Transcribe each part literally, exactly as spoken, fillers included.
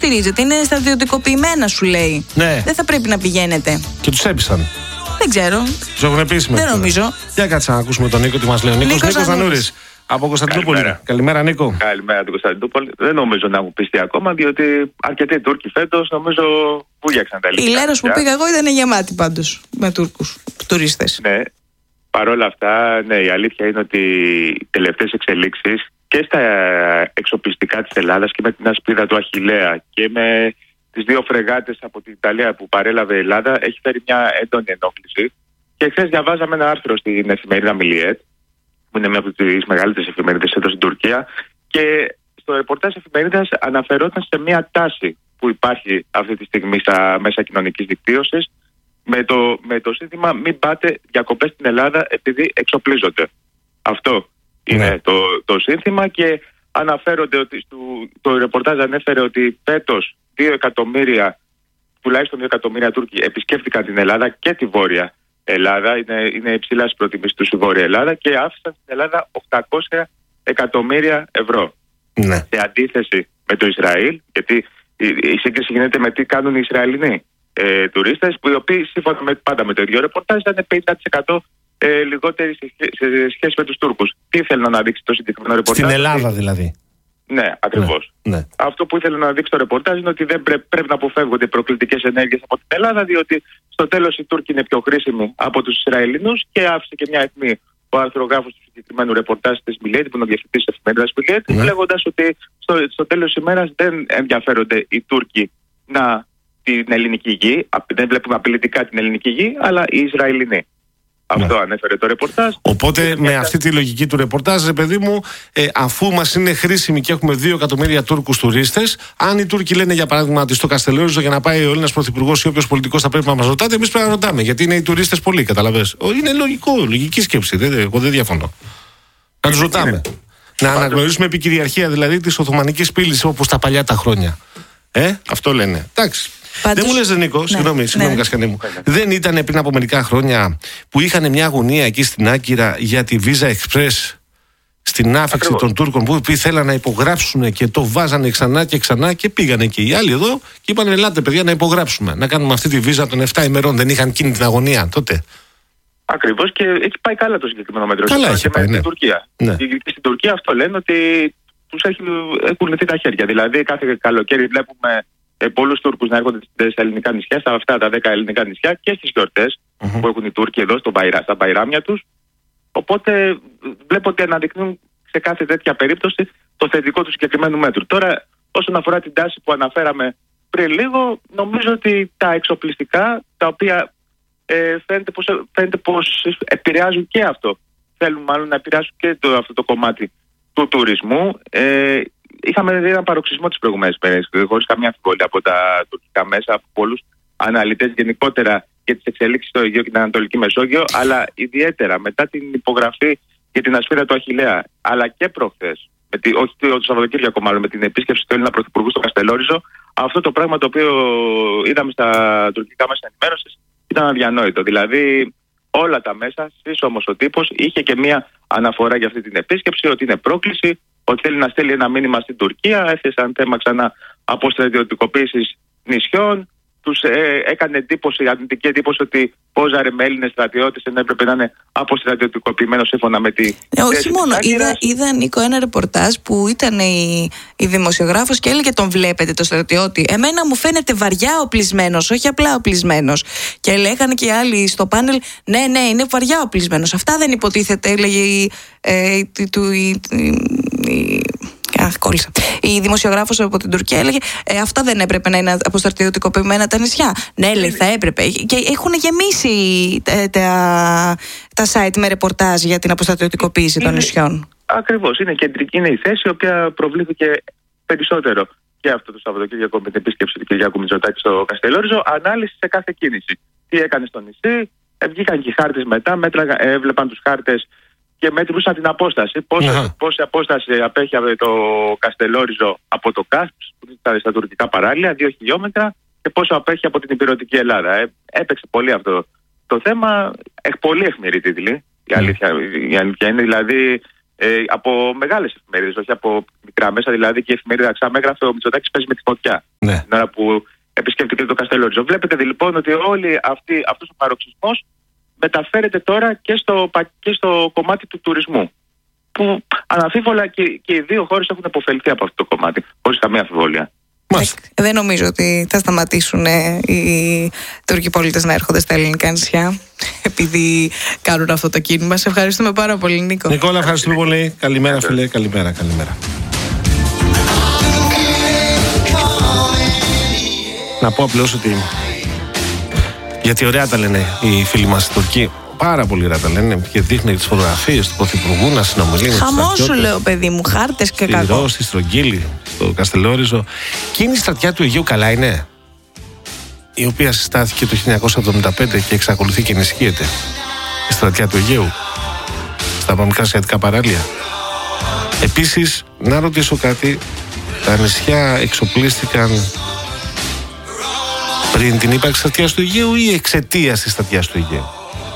σφυρίζετε. Είναι στρατιωτικοποιημένα, σου λέει. Ναι. Δεν θα πρέπει να πηγαίνετε. Και τους έπεισαν. Δεν ξέρω. Τους έχουν επίσημα. Δεν νομίζω. Για κάτσε να ακούσουμε τον Νίκο τι μας λέει. Ο Νίκος, Νίκος Νανούρης από Κωνσταντινούπολη. Καλημέρα. Καλημέρα, Νίκο. Καλημέρα την Κωνσταντινούπολη. Δεν νομίζω να έχουν πιστεί ακόμα, διότι αρκετοί Τούρκοι φέτος νομίζω βούλιαξαν τα ελληνικά. Η Λέρος που πήγα εγώ ήταν γεμάτη πάντως με Τούρκους τουρίστες. Ναι. Παρ' όλα αυτά, ναι, η αλήθεια είναι ότι οι τελευταίες εξελίξεις και στα εξοπλιστικά της Ελλάδας και με την ασπίδα του Αχιλλέα και με τις δύο φρεγάτες από την Ιταλία που παρέλαβε η Ελλάδα έχει φέρει μια έντονη ενόχληση. Και χθες διαβάζαμε ένα άρθρο στην εφημερίδα Μιλιέτ, που είναι μια από τις μεγαλύτερες εφημερίδες εδώ στην Τουρκία, και στο ρεπορτάζ εφημερίδας αναφερόταν σε μια τάση που υπάρχει αυτή τη στιγμή στα μέσα κοινωνικής δικτύωσης με το, με το σύνθημα «Μην πάτε διακοπές στην Ελλάδα επειδή εξοπλίζονται». Αυτό είναι Ναι. το, το σύνθημα, και αναφέρονται ότι στο, το ρεπορτάζ ανέφερε ότι φέτος δύο εκατομμύρια, τουλάχιστον δύο εκατομμύρια Τούρκοι επισκέφτηκαν την Ελλάδα και τη Βόρεια Ελλάδα. Είναι, είναι υψηλά στις προτιμήσεις του στη Βόρεια Ελλάδα και άφησαν στην Ελλάδα οκτακόσια εκατομμύρια ευρώ. Ναι. Σε αντίθεση με το Ισραήλ, γιατί η, η σύγκριση γίνεται με τι κάνουν οι Ισραηλινοί ε, τουρίστες, που οι οποίοι σύμφωνα με, πάντα με το ίδιο ρεπορτάζ ήταν πενήντα τοις εκατό ε, λιγότεροι σε, σε σχέση με τους Τούρκους. Τι ήθελε να αναδείξει το συγκεκριμένο ρεπορτάζ? Στην Ελλάδα δηλαδή. Ναι, ακριβώς. Ναι, ναι. Αυτό που ήθελε να δείξει το ρεπορτάζ είναι ότι δεν πρέ, πρέπει να αποφεύγονται οι προκλητικές ενέργειες από την Ελλάδα, διότι στο τέλος οι Τούρκοι είναι πιο χρήσιμοι από τους Ισραηλινούς, και άφησε και μια αιχμή ο αρθρογράφος του συγκεκριμένου ρεπορτάζ της Μιλιέτ, που είναι ο διευθυντής της εφημερίδας Μιλιέτ, Ναι. λέγοντας ότι στο, στο τέλος της ημέρας δεν ενδιαφέρονται οι Τούρκοι να την ελληνική γη, δεν βλέπουμε απειλητικά την ελληνική γη, αλλά οι Ισραηλινοί. Αυτό Ναι. ανέφερε το ρεπορτάζ. Οπότε με αυτή τη λογική του ρεπορτάζ, ρε παιδί μου, ε, αφού μας είναι χρήσιμοι και έχουμε δύο εκατομμύρια Τούρκους τουρίστες, αν οι Τούρκοι λένε για παράδειγμα ότι στο Καστελόριζο για να πάει ο Έλληνας πρωθυπουργός ή όποιος πολιτικός θα πρέπει να μας ρωτάτε, εμείς πρέπει να ρωτάμε. Γιατί είναι οι τουρίστες πολλοί, καταλαβες. Είναι λογικό, λογική σκέψη. Δεν, εγώ δεν διαφωνώ. Να τους ρωτάμε. Να αναγνωρίσουμε επικυριαρχία δηλαδή της Οθωμανικής πύλης όπως τα παλιά τα χρόνια. Ε, αυτό λένε. Εντάξει. Πάντως... Δεν μου λες, Νίκο, ναι, συγγνώμη, συγγνώμη, ναι. Κασκανή μου. Δεν ήταν πριν από μερικά χρόνια που είχαν μια αγωνία εκεί στην Άκυρα για τη Visa Express στην άφηξη Ακριβώς. των Τούρκων, που οποίοι θέλαν να υπογράψουν και το βάζανε ξανά και ξανά, και πήγανε και οι άλλοι εδώ και είπαν: ελάτε, παιδιά, να υπογράψουμε. Να κάνουμε αυτή τη βίζα των επτά ημερών. Δεν είχαν εκείνη την αγωνία τότε? Ακριβώς, και έχει πάει καλά το συγκεκριμένο μέτρο. Καλά και έχει με πάει, ναι. Στην Τουρκία. Ναι. Και στην Τουρκία αυτό λένε ότι τους έχει, έχουν λυθεί τα χέρια. Δηλαδή, κάθε καλοκαίρι βλέπουμε ε, πολλούς Τούρκους να έρχονται στα ελληνικά νησιά, στα αυτά τα δέκα ελληνικά νησιά, και στις γιορτές Mm-hmm. που έχουν οι Τούρκοι εδώ στο μπαϊρά, στα μπαϊράμια τους. Οπότε βλέπω ότι αναδεικνύουν σε κάθε τέτοια περίπτωση το θετικό του συγκεκριμένου μέτρου. Τώρα, όσον αφορά την τάση που αναφέραμε πριν λίγο, νομίζω ότι τα εξοπλιστικά, τα οποία ε, φαίνεται, πως, φαίνεται πως επηρεάζουν και αυτό. Θέλουν μάλλον να επηρεάσουν και το, αυτό το κομμάτι του τουρισμού. Ε, είχαμε δει έναν παροξισμό τις προηγούμενες μέρες, χωρίς καμία αμφιβολία, από τα τουρκικά μέσα, από πολλούς αναλυτές γενικότερα για τις εξελίξεις στο Αιγαίο και την Ανατολική Μεσόγειο, αλλά ιδιαίτερα μετά την υπογραφή για την ασπίδα του Αχιλλέα, αλλά και προχθές, με τη, όχι το Σαββατοκύριακο μάλλον, με την επίσκεψη του Έλληνα Πρωθυπουργού στο Καστελόριζο, αυτό το πράγμα το οποίο είδαμε στα τουρκικά μέσα ενημέρωσης ήταν αδιανόητο. Δηλαδή, όλα τα μέσα, ίσως όμως ο τύπος, είχε και μία αναφορά για αυτή την επίσκεψη, ότι είναι πρόκληση, ότι θέλει να στείλει ένα μήνυμα στην Τουρκία, έθεσαν θέμα ξανά αποστρατιωτικοποίησης νησιών. Τους ε, έκανε εντύπωση, αρνητική εντύπωση, ότι πόζαρε με Έλληνες στρατιώτες, ενώ έπρεπε να είναι αποστρατιωτικοποιημένο σύμφωνα με τη. Ε, όχι μόνο. Είδα, είδα, Νίκο, ένα ρεπορτάζ που ήταν η, η δημοσιογράφος και έλεγε: τον βλέπετε το στρατιώτη? Εμένα μου φαίνεται βαριά οπλισμένος, όχι απλά οπλισμένος. Και λέγανε και οι άλλοι στο πάνελ: ναι, ναι, είναι βαριά οπλισμένος. Αυτά δεν υποτίθεται, έλεγε η. Ε, του, η, η Αχ, κόλλησα. Η δημοσιογράφος από την Τουρκία έλεγε: ε, αυτά δεν έπρεπε να είναι αποστρατιωτικοποιημένα τα νησιά. Ναι, λέει, θα έπρεπε. Και έχουν γεμίσει τα, τα, τα site με ρεπορτάζ για την αποστρατιωτικοποίηση των νησιών. Ακριβώς. Είναι κεντρική, είναι η θέση η οποία προβλήθηκε περισσότερο και αυτό το Σαββατοκύριακο με την επίσκεψη του Κυριάκου Μητσοτάκη στο Καστελόριζο. Ανάλυση σε κάθε κίνηση. Τι έκανε στο νησί, βγήκαν και οι χάρτες μετά, μέτραγα, έβλεπαν τους χάρτες και μέτρουσαν την απόσταση. Πόση, πόση απόσταση απέχει το Καστελόριζο από το Κάσπς, που ήταν στα τουρκικά παράλια, δύο χιλιόμετρα, και πόσο απέχει από την υπηρετική Ελλάδα. Ε, έπαιξε πολύ αυτό το θέμα. Έχει πολύ αιχμηρή τίτλη. Η αλήθεια, η αλήθεια είναι δηλαδή Ε, από μεγάλες εφημερίδες, όχι από μικρά μέσα. Δηλαδή και η εφημερίδα Ξάμα έγραφε ο Μητσοτάκης παίζει με τη φωτιά. Ναι. Την ώρα που επισκέφτηκε το Καστελόριζο. Βλέπετε λοιπόν ότι όλη αυτή, αυτός ο παροξισμός μεταφέρεται τώρα και στο, και στο κομμάτι του τουρισμού. Που αναμφίβολα και, και οι δύο χώρες έχουν αποφελθεί από αυτό το κομμάτι, χωρίς καμία αμφιβολία. Ε, δεν νομίζω ότι θα σταματήσουν ε, οι Τούρκοι πολίτες να έρχονται στα ελληνικά νησιά επειδή κάνουν αυτό το κίνημα. Σε ευχαριστούμε πάρα πολύ, Νίκο. Νικόλα, ευχαριστούμε πολύ. Καλημέρα, φίλε. Καλημέρα, καλημέρα. Να πω απλώς ότι γιατί ωραία τα λένε οι φίλοι μας στην Τουρκία. Πάρα πολύ ωραία τα λένε και δείχνει τις φωτογραφίες του Πρωθυπουργού να συνομιλεί. Χαμό σου λέω, παιδί μου, χάρτες και κακό. Στη Ρώση, στη Στρογγύλη, στο Καστελόριζο. Και είναι η στρατιά του Αιγαίου, καλά είναι. Η οποία συστάθηκε το χίλια εννιακόσια εβδομήντα πέντε και εξακολουθεί και ενισχύεται. Η στρατιά του Αιγαίου. Στα Αμερικανικά Ασιατικά παράλια. Επίσης, να ρωτήσω κάτι. Τα νησιά εξοπλίστηκαν πριν την ύπαρξη της στρατιάς του Αιγαίου ή εξαιτίας της στρατιάς του Αιγαίου?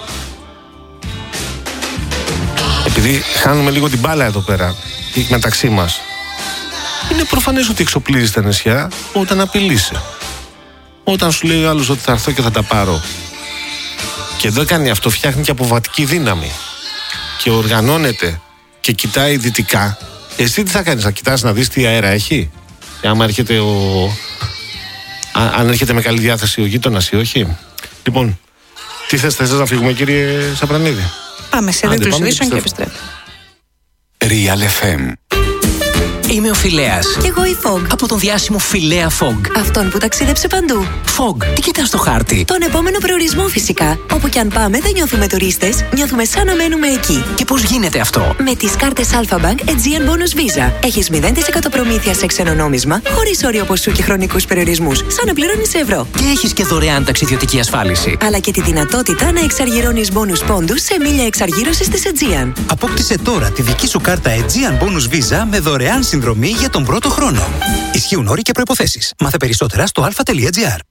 Επειδή χάνουμε λίγο την μπάλα εδώ πέρα μεταξύ μας, είναι προφανές ότι εξοπλίζεις τα νησιά όταν απειλείσαι. Όταν σου λέει ο άλλος ότι θα έρθω και θα τα πάρω. Και εδώ κάνει αυτό, φτιάχνει και αποβατική δύναμη. Και οργανώνεται και κοιτάει δυτικά. Εσύ τι θα κάνεις, θα κοιτάς να δεις τι αέρα έχει? Και άμα έρχεται ο... Α, αν έρχεται με καλή διάθεση ο γείτονας ή όχι. Λοιπόν, τι θες, θες να φύγουμε, κύριε Σαπρανίδη? Πάμε σε δύο ειδήσεων και επιστρέφουμε. Real εφ εμ. Είμαι ο Φιλέας. Κι εγώ η Fog. Από τον διάσημο Φιλέα Fog. Αυτόν που ταξίδεψε παντού. Fog, τι κοιτάς στο χάρτη? Τον επόμενο προορισμό φυσικά. Όπου κι αν πάμε δεν νιώθουμε τουρίστες, νιώθουμε σαν να μένουμε εκεί. Και πώς γίνεται αυτό? Με τις κάρτες Alpha Bank Aegean Bonus Visa. Έχεις μηδέν τοις εκατό προμήθεια σε ξένο νόμισμα, χωρίς όριο ποσού και χρονικούς περιορισμούς. Σαν να πληρώνεις ευρώ. Και έχεις και δωρεάν ταξιδιωτική ασφάλιση. Αλλά και τη δυνατότητα να εξαργυρώνεις bonus πόντους σε μίλια εξαργύρωσης της Aegean. Απόκτησε τώρα τη δική σου κάρτα Aegean Bonus Visa με δωρεάν συνδρομή για τον πρώτο χρόνο. Ισχύουν όροι και προϋποθέσεις. Μάθε περισσότερα στο αλφα τελεία τζι άρ.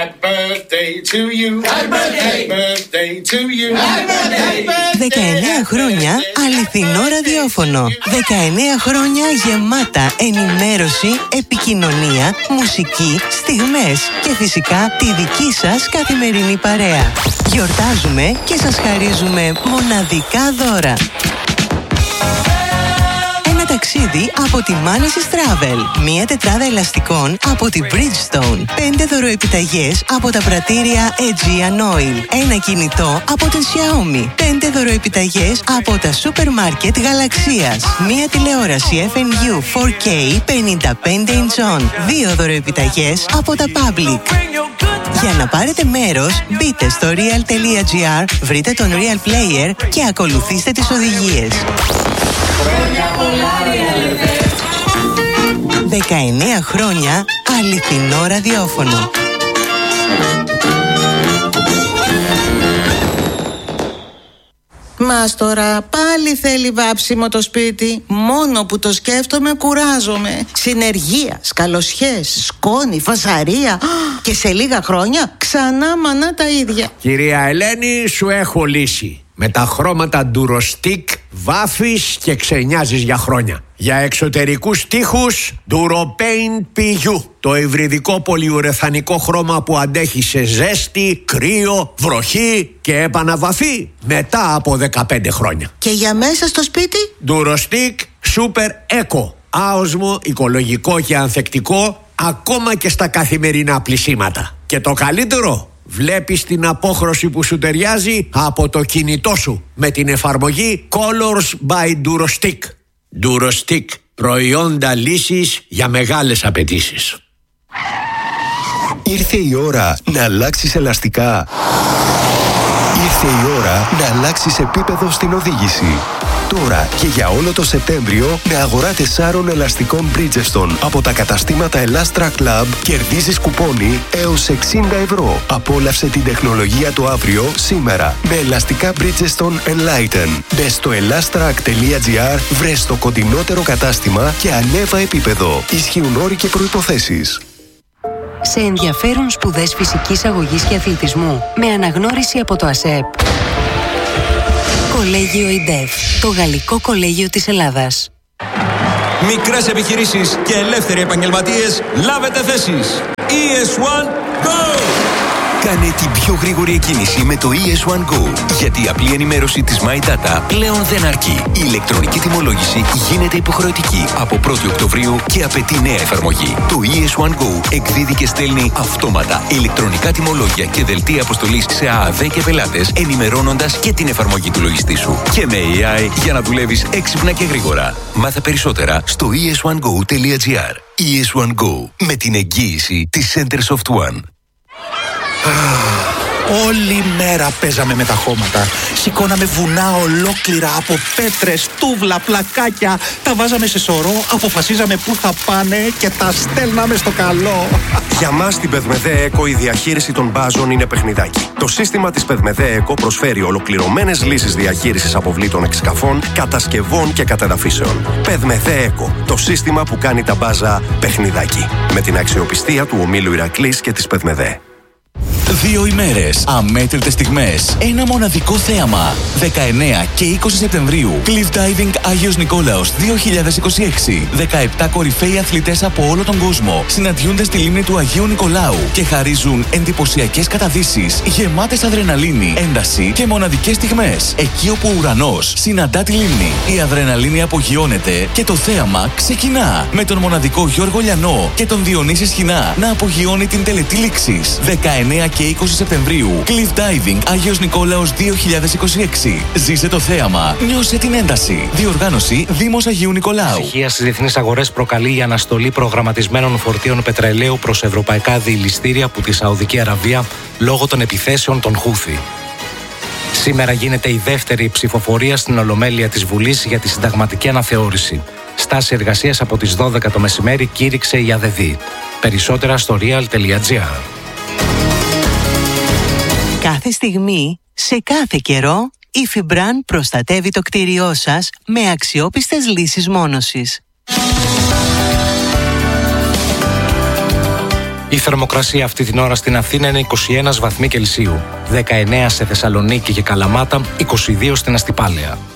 δεκαεννέα χρόνια αληθινό ραδιόφωνο. δεκαεννέα χρόνια γεμάτα ενημέρωση, επικοινωνία, μουσική, στιγμές και φυσικά τη δική σας καθημερινή παρέα. Γιορτάζουμε και σας χαρίζουμε μοναδικά δώρα. Ταξίδι από τη Manesis Travel. Μία τετράδα ελαστικών από τη Bridgestone. Πέντε δωροεπιταγές από τα πρατήρια Aegean Oil. Ένα κινητό από την Xiaomi. Πέντε δωροεπιταγές από τα σούπερ μάρκετ Γαλαξίας. Μία τηλεόραση εφ εν γιου φορ κέι πενήντα πέντε ιντσών. Δύο δωροεπιταγές από τα Public. Για να πάρετε μέρος, μπείτε στο real τελεία τζι άρ, βρείτε τον Real Player και ακολουθήστε τις οδηγίες. δεκαεννέα χρόνια αληθινό ραδιόφωνο. Μας τώρα πάλι θέλει βάψιμο το σπίτι. Μόνο που το σκέφτομαι κουράζομαι. Συνεργεία, καλοσιές, σκόνη, φασαρία. Και σε λίγα χρόνια ξανά μανά τα ίδια. Κυρία Ελένη, σου έχω λύση. Με τα χρώματα Durostic βάφεις και ξενιάζεις για χρόνια. Για εξωτερικούς τοίχους Duropaint πι γιου. Το υβριδικό πολυουρεθανικό χρώμα που αντέχει σε ζέστη, κρύο, βροχή και επαναβαφή μετά από δεκαπέντε χρόνια. Και για μέσα στο σπίτι Durostic Super Eco. Άοσμο, οικολογικό και ανθεκτικό ακόμα και στα καθημερινά πλυσίματα. Και το καλύτερο, βλέπεις την απόχρωση που σου ταιριάζει από το κινητό σου με την εφαρμογή Colors by Durostic. Durostic, προϊόντα λύσης για μεγάλες απαιτήσεις. Ήρθε η ώρα να αλλάξεις ελαστικά. Ήρθε η ώρα να αλλάξεις επίπεδο στην οδήγηση. Τώρα και για όλο το Σεπτέμβριο με αγορά τεσσάρων ελαστικών Bridgestone από τα καταστήματα Elastra Club κερδίζεις κουπόνι έως εξήντα ευρώ. Απόλαυσε την τεχνολογία του αύριο σήμερα με ελαστικά Bridgestone Enlighten. Μπες στο elastrac τελεία τζι άρ, βρες το κοντινότερο κατάστημα και ανέβα επίπεδο. Ισχύουν όροι και προϋποθέσεις. Σε ενδιαφέρουν σπουδές φυσικής αγωγής και αθλητισμού με αναγνώριση από το ΑΣΕΠ. Κολέγιο ΙΝΤΕΦ, το Γαλλικό Κολέγιο της Ελλάδας. Μικρές επιχειρήσεις και ελεύθεροι επαγγελματίες, λάβετε θέσεις. ι ες ουάν Go! Κάνε την πιο γρήγορη εκκίνηση με το ι ες ουάν Go. Γιατί η απλή ενημέρωση της My Data πλέον δεν αρκεί. Η ηλεκτρονική τιμολόγηση γίνεται υποχρεωτική από πρώτη Οκτωβρίου και απαιτεί νέα εφαρμογή. Το ι ες ουάν Go εκδίδει και στέλνει αυτόματα ηλεκτρονικά τιμολόγια και δελτία αποστολής σε ΑΑΔ και πελάτες, ενημερώνοντας και την εφαρμογή του λογιστή σου. Και με έι άι για να δουλεύεις έξυπνα και γρήγορα. Μάθε περισσότερα στο ι ες ουάν γκο τελεία τζι άρ. ι ες ουάν Go, με την εγγύηση της Centersoft One. Όλη μέρα παίζαμε με τα χώματα. Σηκώναμε βουνά ολόκληρα από πέτρες, τούβλα, πλακάκια. Τα βάζαμε σε σωρό, αποφασίζαμε πού θα πάνε και τα στέλναμε στο καλό. Για μας στην Πεδμεδέ Eco η διαχείριση των μπάζων είναι παιχνιδάκι. Το σύστημα της Πεδμεδέ Eco προσφέρει ολοκληρωμένες λύσεις διαχείρισης αποβλήτων εξκαφών, κατασκευών και κατεδαφίσεων. Πεδμεδέ Eco, το σύστημα που κάνει τα μπάζα παιχνιδάκι. Με την αξιοπιστία του ομίλου Ηρακλής και της Πεδμεδέ. Δύο ημέρες, αμέτρητες στιγμές, ένα μοναδικό θέαμα. δεκαεννέα και είκοσι Σεπτεμβρίου, Cliff Diving Άγιος Νικόλαος δύο χιλιάδες είκοσι έξι. δεκαεπτά κορυφαίοι αθλητές από όλο τον κόσμο συναντιούνται στη λίμνη του Αγίου Νικολάου και χαρίζουν εντυπωσιακές καταδύσεις, γεμάτες αδρεναλίνη, ένταση και μοναδικές στιγμές. Εκεί όπου ο ουρανός συναντά τη λίμνη, η αδρεναλίνη απογειώνεται και το θέαμα ξεκινά. Με τον μοναδικό Γιώργο Λιανό και τον Διονύση Σχοινά να απογειώνει την τελετή λήξης. δεκαεννέα και είκοσι Σεπτεμβρίου, Cliff Diving Άγιος Νικόλαος δύο χιλιάδες είκοσι έξι. Ζήσε το θέαμα, νιώσε την ένταση. Διοργάνωση Δήμος Αγίου Νικολάου. Ανησυχία στις διεθνείς αγορές προκαλεί η αναστολή προγραμματισμένων φορτίων πετρελαίου προς ευρωπαϊκά διελιστήρια από τη Σαουδική Αραβία λόγω των επιθέσεων των Χούθι. Σήμερα γίνεται η δεύτερη ψηφοφορία στην Ολομέλεια της Βουλής για τη συνταγματική αναθεώρηση. Στάση εργασίας από τις δώδεκα το μεσημέρι κήρυξε η ΑΔΕΔ. Περισσότερα στο real τελεία τζι άρ. Κάθε στιγμή, σε κάθε καιρό, η Φιμπραν προστατεύει το κτίριό σας με αξιόπιστες λύσεις μόνωσης. Η θερμοκρασία αυτή την ώρα στην Αθήνα είναι είκοσι ένα βαθμοί Κελσίου, δεκαεννέα σε Θεσσαλονίκη και Καλαμάτα, είκοσι δύο στην Αστυπάλαια.